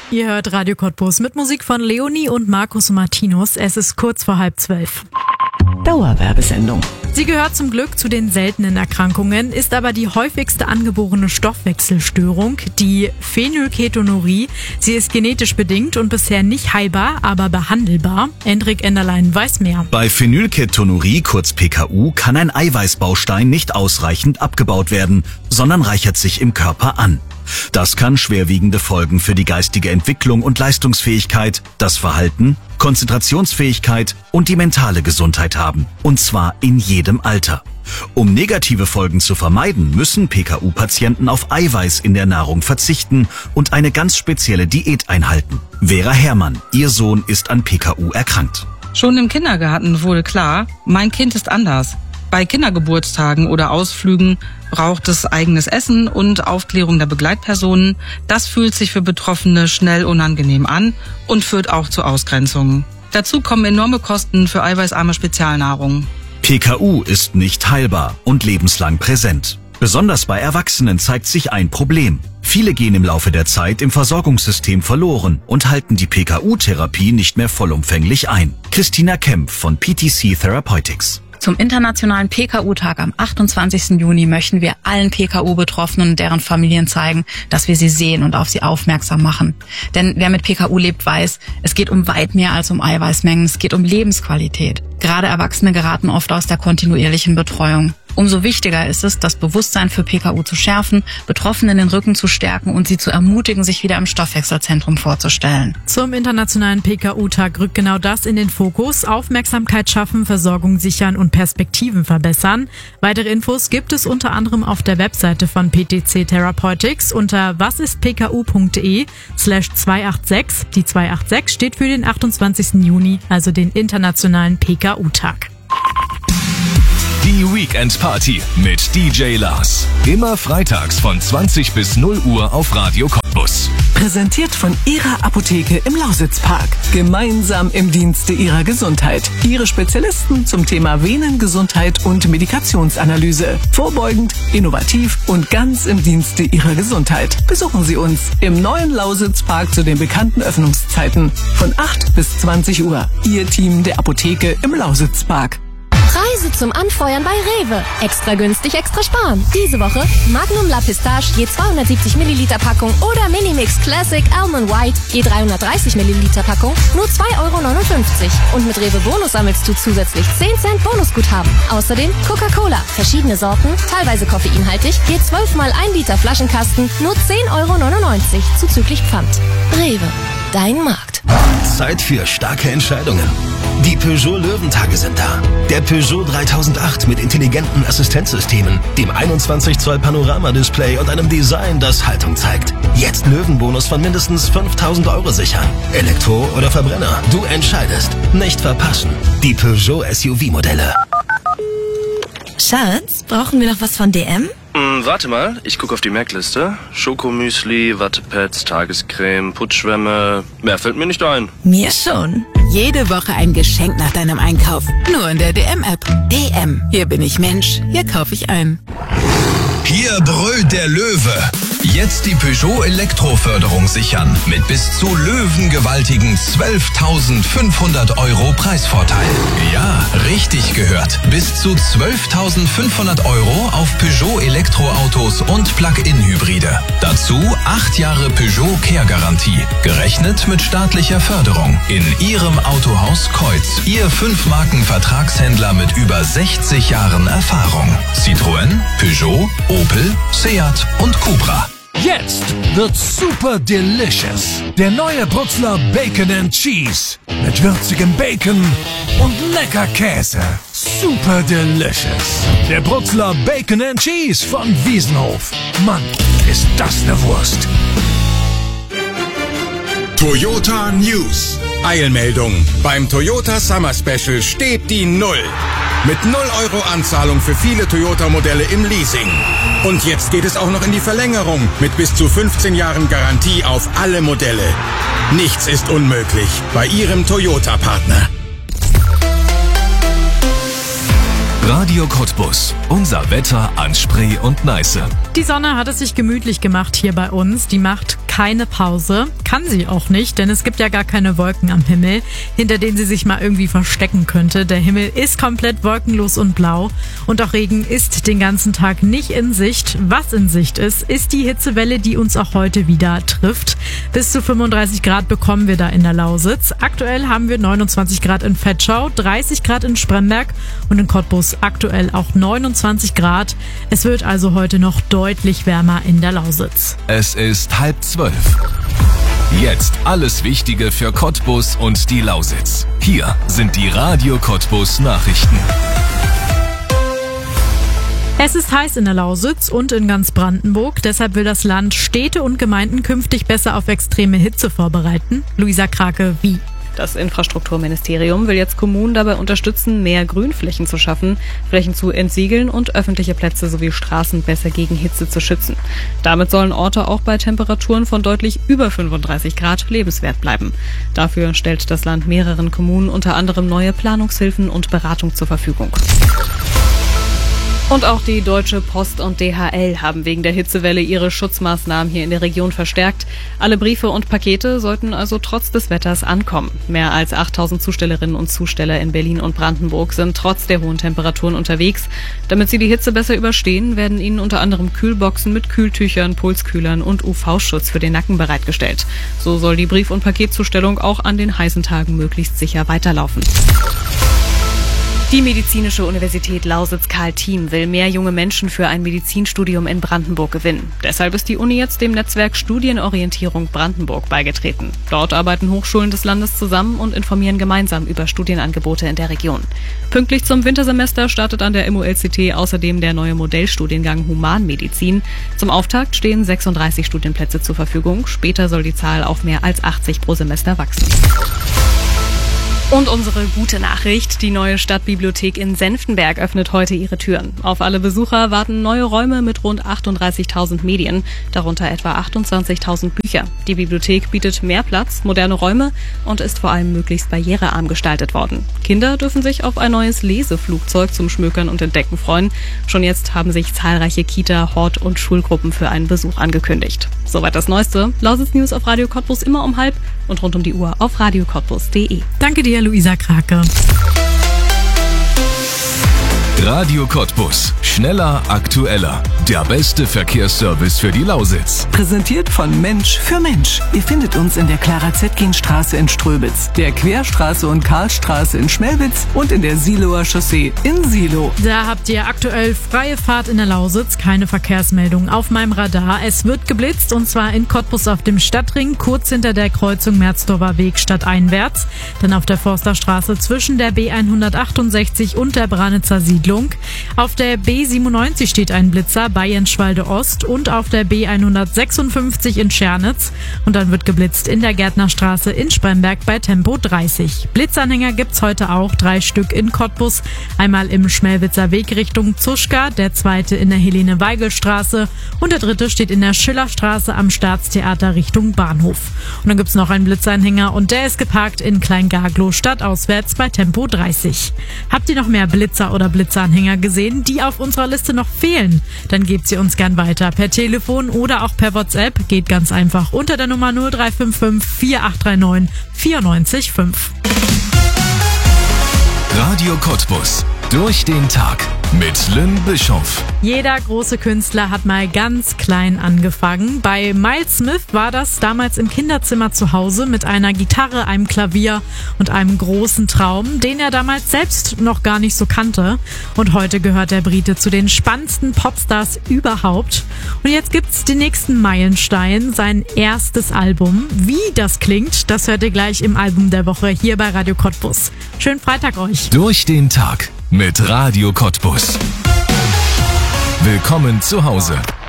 Ihr hört Radio Cottbus mit Musik von Leonie und Markus Martinus. Es ist kurz vor 11:30. Dauerwerbesendung. Sie gehört zum Glück zu den seltenen Erkrankungen, ist aber die häufigste angeborene Stoffwechselstörung, die Phenylketonurie. Sie ist genetisch bedingt und bisher nicht heilbar, aber behandelbar. Hendrik Enderlein weiß mehr. Bei Phenylketonurie, kurz PKU, kann ein Eiweißbaustein nicht ausreichend abgebaut werden, sondern reichert sich im Körper an. Das kann schwerwiegende Folgen für die geistige Entwicklung und Leistungsfähigkeit, das Verhalten, Konzentrationsfähigkeit und die mentale Gesundheit haben. Und zwar in jedem Alter. Um negative Folgen zu vermeiden, müssen PKU-Patienten auf Eiweiß in der Nahrung verzichten und eine ganz spezielle Diät einhalten. Vera Herrmann, ihr Sohn, ist an PKU erkrankt. Schon im Kindergarten wurde klar, mein Kind ist anders. Bei Kindergeburtstagen oder Ausflügen braucht es eigenes Essen und Aufklärung der Begleitpersonen. Das fühlt sich für Betroffene schnell unangenehm an und führt auch zu Ausgrenzungen. Dazu kommen enorme Kosten für eiweißarme Spezialnahrung. PKU ist nicht heilbar und lebenslang präsent. Besonders bei Erwachsenen zeigt sich ein Problem. Viele gehen im Laufe der Zeit im Versorgungssystem verloren und halten die PKU-Therapie nicht mehr vollumfänglich ein. Christina Kempf von PTC Therapeutics. Zum Internationalen PKU-Tag am 28. Juni möchten wir allen PKU-Betroffenen und deren Familien zeigen, dass wir sie sehen und auf sie aufmerksam machen. Denn wer mit PKU lebt, weiß, es geht um weit mehr als um Eiweißmengen, es geht um Lebensqualität. Gerade Erwachsene geraten oft aus der kontinuierlichen Betreuung. Umso wichtiger ist es, das Bewusstsein für PKU zu schärfen, Betroffenen den Rücken zu stärken und sie zu ermutigen, sich wieder im Stoffwechselzentrum vorzustellen. Zum Internationalen PKU-Tag rückt genau das in den Fokus. Aufmerksamkeit schaffen, Versorgung sichern und Perspektiven verbessern. Weitere Infos gibt es unter anderem auf der Webseite von PTC Therapeutics unter wasistpku.de/286. Die 286 steht für den 28. Juni, also den Internationalen PKU-Tag. Die Weekend Party mit DJ Lars. Immer freitags von 20 bis 0 Uhr auf Radio Cottbus. Präsentiert von Ihrer Apotheke im Lausitzpark. Gemeinsam im Dienste Ihrer Gesundheit. Ihre Spezialisten zum Thema Venengesundheit und Medikationsanalyse. Vorbeugend, innovativ und ganz im Dienste Ihrer Gesundheit. Besuchen Sie uns im neuen Lausitzpark zu den bekannten Öffnungszeiten von 8 bis 20 Uhr. Ihr Team der Apotheke im Lausitzpark. Preise zum Anfeuern bei Rewe. Extra günstig, extra sparen. Diese Woche Magnum La Pistache je 270 Milliliter Packung oder Minimix Classic Almond White je 330 Milliliter Packung nur 2,59 €. Und mit Rewe Bonus sammelst du zusätzlich 10 Cent Bonusguthaben. Außerdem Coca-Cola, verschiedene Sorten, teilweise koffeinhaltig, je 12 mal 1 Liter Flaschenkasten nur 10,99 € zuzüglich Pfand. Rewe, dein Markt. Zeit für starke Entscheidungen. Die Peugeot Löwentage sind da. Der Peugeot 3008 mit intelligenten Assistenzsystemen, dem 21 Zoll Panoramadisplay und einem Design, das Haltung zeigt. Jetzt Löwenbonus von mindestens 5.000 € sichern. Elektro oder Verbrenner, du entscheidest. Nicht verpassen. Die Peugeot SUV-Modelle. Schatz, brauchen wir noch was von DM? Warte mal, ich gucke auf die Merkliste. Schokomüsli, Wattepads, Tagescreme, Putzschwämme. Mehr fällt mir nicht ein. Mir schon. Jede Woche ein Geschenk nach deinem Einkauf. Nur in der DM-App. DM. Hier bin ich Mensch. Hier kaufe ich ein. Hier brüllt der Löwe. Jetzt die Peugeot Elektroförderung sichern. Mit bis zu löwengewaltigen 12.500 € Preisvorteil. Ja, richtig gehört. Bis zu 12.500 € auf Peugeot Elektroautos und Plug-in-Hybride. Dazu 8 Jahre Peugeot Care-Garantie. Gerechnet mit staatlicher Förderung. In Ihrem Autohaus Kreuz. Ihr 5-Marken-Vertragshändler mit über 60 Jahren Erfahrung. Citroën, Peugeot, Opel, Seat und Cupra. Jetzt wird super delicious. Der neue Brutzler Bacon and Cheese. Mit würzigem Bacon und lecker Käse. Super delicious. Der Brutzler Bacon and Cheese von Wiesenhof. Mann, ist das eine Wurst. Toyota News. Eilmeldung. Beim Toyota Summer Special steht die Null. Mit 0 € Anzahlung für viele Toyota-Modelle im Leasing. Und jetzt geht es auch noch in die Verlängerung mit bis zu 15 Jahren Garantie auf alle Modelle. Nichts ist unmöglich bei Ihrem Toyota-Partner. Radio Cottbus. Unser Wetter an Spree und Neiße. Die Sonne hat es sich gemütlich gemacht hier bei uns. Die macht keine Pause. Kann sie auch nicht, denn es gibt ja gar keine Wolken am Himmel, hinter denen sie sich mal irgendwie verstecken könnte. Der Himmel ist komplett wolkenlos und blau. Und auch Regen ist den ganzen Tag nicht in Sicht. Was in Sicht ist die Hitzewelle, die uns auch heute wieder trifft. Bis zu 35 Grad bekommen wir da in der Lausitz. Aktuell haben wir 29 Grad in Vetschau, 30 Grad in Spremberg und in Cottbus aktuell auch 29 Grad. Es wird also heute noch deutlich wärmer in der Lausitz. Es ist 11:30. Jetzt alles Wichtige für Cottbus und die Lausitz. Hier sind die Radio Cottbus Nachrichten. Es ist heiß in der Lausitz und in ganz Brandenburg. Deshalb will das Land Städte und Gemeinden künftig besser auf extreme Hitze vorbereiten. Luisa Krake, wie? Das Infrastrukturministerium will jetzt Kommunen dabei unterstützen, mehr Grünflächen zu schaffen, Flächen zu entsiegeln und öffentliche Plätze sowie Straßen besser gegen Hitze zu schützen. Damit sollen Orte auch bei Temperaturen von deutlich über 35 Grad lebenswert bleiben. Dafür stellt das Land mehreren Kommunen unter anderem neue Planungshilfen und Beratung zur Verfügung. Und auch die Deutsche Post und DHL haben wegen der Hitzewelle ihre Schutzmaßnahmen hier in der Region verstärkt. Alle Briefe und Pakete sollten also trotz des Wetters ankommen. Mehr als 8000 Zustellerinnen und Zusteller in Berlin und Brandenburg sind trotz der hohen Temperaturen unterwegs. Damit sie die Hitze besser überstehen, werden ihnen unter anderem Kühlboxen mit Kühltüchern, Pulskühlern und UV-Schutz für den Nacken bereitgestellt. So soll die Brief- und Paketzustellung auch an den heißen Tagen möglichst sicher weiterlaufen. Die Medizinische Universität Lausitz-Karl-Thiem will mehr junge Menschen für ein Medizinstudium in Brandenburg gewinnen. Deshalb ist die Uni jetzt dem Netzwerk Studienorientierung Brandenburg beigetreten. Dort arbeiten Hochschulen des Landes zusammen und informieren gemeinsam über Studienangebote in der Region. Pünktlich zum Wintersemester startet an der MOLCT außerdem der neue Modellstudiengang Humanmedizin. Zum Auftakt stehen 36 Studienplätze zur Verfügung. Später soll die Zahl auf mehr als 80 pro Semester wachsen. Und unsere gute Nachricht, die neue Stadtbibliothek in Senftenberg öffnet heute ihre Türen. Auf alle Besucher warten neue Räume mit rund 38.000 Medien, darunter etwa 28.000 Bücher. Die Bibliothek bietet mehr Platz, moderne Räume und ist vor allem möglichst barrierearm gestaltet worden. Kinder dürfen sich auf ein neues Leseflugzeug zum Schmökern und Entdecken freuen. Schon jetzt haben sich zahlreiche Kita-, Hort- und Schulgruppen für einen Besuch angekündigt. Soweit das Neueste. Lausitz News auf Radio Cottbus immer um 12:30 und rund um die Uhr auf radiocottbus.de. Danke dir, Luisa Krake. Radio Cottbus. Schneller, aktueller. Der beste Verkehrsservice für die Lausitz. Präsentiert von Mensch für Mensch. Ihr findet uns in der Clara-Zetkin-Straße in Ströbitz, der Querstraße und Karlstraße in Schmelwitz und in der Siloer Chaussee in Silo. Da habt ihr aktuell freie Fahrt in der Lausitz, keine Verkehrsmeldung auf meinem Radar. Es wird geblitzt und zwar in Cottbus auf dem Stadtring, kurz hinter der Kreuzung Merzdorfer Weg stadteinwärts. Dann auf der Forsterstraße zwischen der B168 und der Branitzer Siedlung. Auf der B97 steht ein Blitzer bei Jenschwalde Ost und auf der B156 in Schernitz. Und dann wird geblitzt in der Gärtnerstraße in Spremberg bei Tempo 30. Blitzanhänger gibt's heute auch 3 Stück in Cottbus. Einmal im Schmelwitzer Weg Richtung Zuschka, der zweite in der Helene-Weigel-Straße und der dritte steht in der Schillerstraße am Staatstheater Richtung Bahnhof. Und dann gibt's noch einen Blitzanhänger und der ist geparkt in Kleingaglow stadtauswärts bei Tempo 30. Habt ihr noch mehr Blitzer oder Blitzanhänger gesehen, die auf unserer Liste noch fehlen? Dann gebt sie uns gern weiter per Telefon oder auch per WhatsApp. Geht ganz einfach unter der Nummer 0355 4839 94,5. Radio Cottbus. Durch den Tag mit Lynn Bischoff. Jeder große Künstler hat mal ganz klein angefangen. Bei Miles Smith war das damals im Kinderzimmer zu Hause mit einer Gitarre, einem Klavier und einem großen Traum, den er damals selbst noch gar nicht so kannte. Und heute gehört der Brite zu den spannendsten Popstars überhaupt. Und jetzt gibt's den nächsten Meilenstein, sein erstes Album. Wie das klingt, das hört ihr gleich im Album der Woche hier bei Radio Cottbus. Schönen Freitag euch. Durch den Tag mit Radio Cottbus. Willkommen zu Hause.